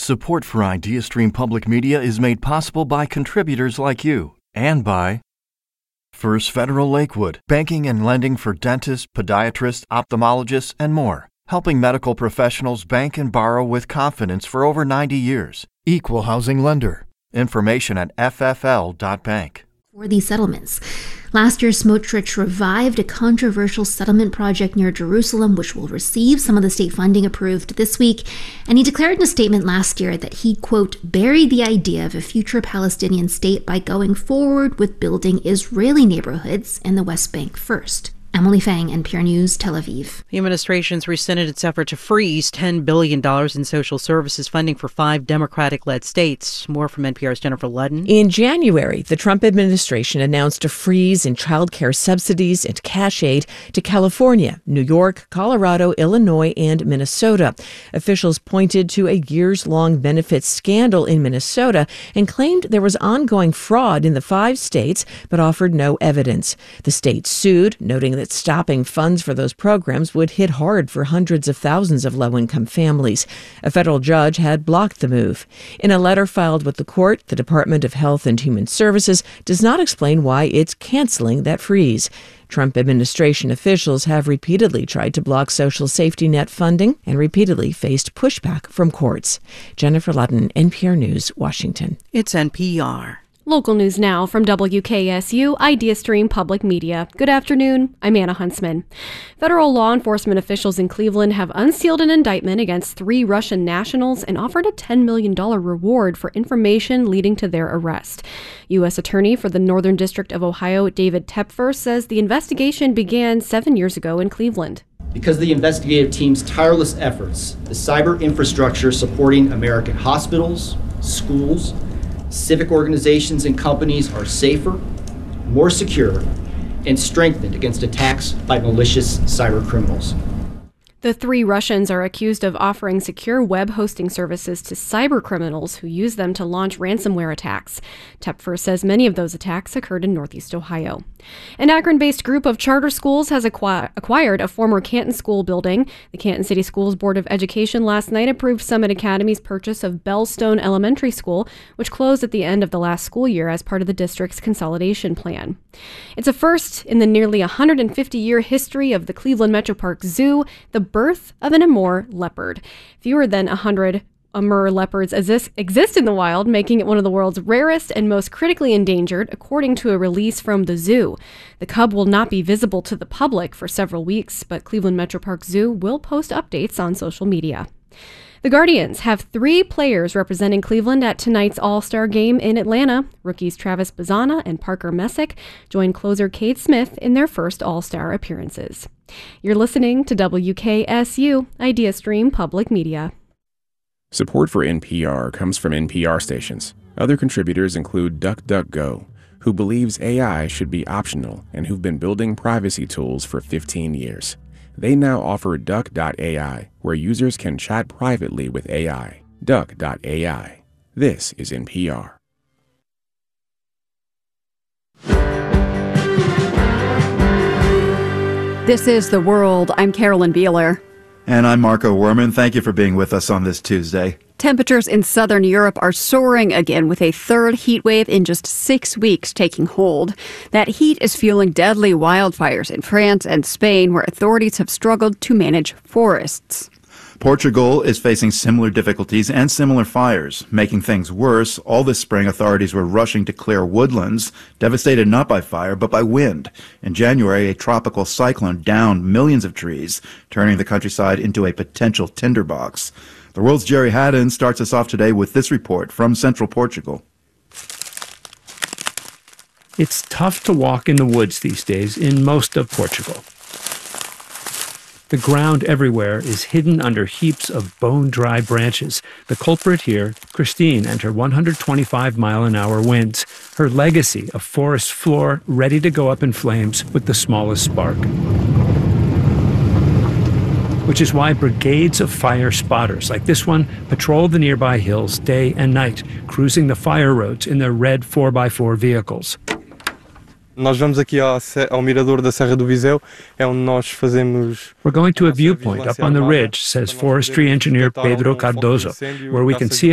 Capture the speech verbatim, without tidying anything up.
Support for IdeaStream Public Media is made possible by contributors like you and by First Federal Lakewood, banking and lending for dentists, podiatrists, ophthalmologists, and more, helping medical professionals bank and borrow with confidence for over ninety years. Equal housing lender. Information at f f l dot bank. For these settlements. Last year, Smotrich revived a controversial settlement project near Jerusalem, which will receive some of the state funding approved this week. And he declared in a statement last year that he, quote, buried the idea of a future Palestinian state by going forward with building Israeli neighborhoods in the West Bank first. Emily Fang, N P R News, Tel Aviv. The administration's rescinded its effort to freeze ten billion dollars in social services funding for five Democratic-led states. More from N P R's Jennifer Ludden. In January, the Trump administration announced a freeze in child care subsidies and cash aid to California, New York, Colorado, Illinois, and Minnesota. Officials pointed to a years-long benefits scandal in Minnesota and claimed there was ongoing fraud in the five states, but offered no evidence. The state sued, noting that stopping funds for those programs would hit hard for hundreds of thousands of low-income families. A federal judge had blocked the move. In a letter filed with the court, the Department of Health and Human Services does not explain why it's canceling that freeze. Trump administration officials have repeatedly tried to block social safety net funding and repeatedly faced pushback from courts. Jennifer Ludden, N P R News, Washington. It's N P R. Local news now from W K S U IdeaStream Public Media. Good afternoon, I'm Anna Huntsman. Federal law enforcement officials in Cleveland have unsealed an indictment against three Russian nationals and offered a ten million dollars reward for information leading to their arrest. U S Attorney for the Northern District of Ohio, David Tepfer, says the investigation began seven years ago in Cleveland. Because of the investigative team's tireless efforts, the cyber infrastructure supporting American hospitals, schools, civic organizations and companies are safer, more secure, and strengthened against attacks by malicious cyber criminals. The three Russians are accused of offering secure web hosting services to cyber criminals who use them to launch ransomware attacks. Tepfer says many of those attacks occurred in Northeast Ohio. An Akron-based group of charter schools has acqui- acquired a former Canton school building. The Canton City Schools Board of Education last night approved Summit Academy's purchase of Bellstone Elementary School, which closed at the end of the last school year as part of the district's consolidation plan. It's a first in the nearly one hundred fifty year history of the Cleveland Metropark Zoo, the birth of an Amur leopard. Fewer than one hundred Amur leopards exist, exist in the wild, making it one of the world's rarest and most critically endangered, according to a release from the zoo. The cub will not be visible to the public for several weeks, but Cleveland Metropark Zoo will post updates on social media. The Guardians have three players representing Cleveland at tonight's All-Star game in Atlanta. Rookies Travis Bazzana and Parker Messick join closer Cade Smith in their first All-Star appearances. You're listening to W K S U, IdeaStream Public Media. Support for N P R comes from N P R stations. Other contributors include DuckDuckGo, who believes A I should be optional and who've been building privacy tools for fifteen years. They now offer Duck dot A I, where users can chat privately with A I. Duck dot A I. This is N P R. This is The World. I'm Carolyn Beeler. And I'm Marco Werman. Thank you for being with us on this Tuesday. Temperatures in southern Europe are soaring again, with a third heat wave in just six weeks taking hold. That heat is fueling deadly wildfires in France and Spain, where authorities have struggled to manage forests. Portugal is facing similar difficulties and similar fires. Making things worse, all this spring authorities were rushing to clear woodlands, devastated not by fire but by wind. In January, a tropical cyclone downed millions of trees, turning the countryside into a potential tinderbox. The World's Jerry Haddon starts us off today with this report from central Portugal. It's tough to walk in the woods these days in most of Portugal. The ground everywhere is hidden under heaps of bone-dry branches. The culprit here, Christine, and her one hundred twenty-five mile an hour winds. Her legacy, a forest floor ready to go up in flames with the smallest spark. Which is why brigades of fire spotters like this one patrol the nearby hills day and night, cruising the fire roads in their red four by four vehicles. Nós vamos aqui ao, ao mirador da Serra do Viseu, é onde nós fazemos. We're going to a viewpoint up on the ridge, says forestry engineer Pedro Cardozo, where we can see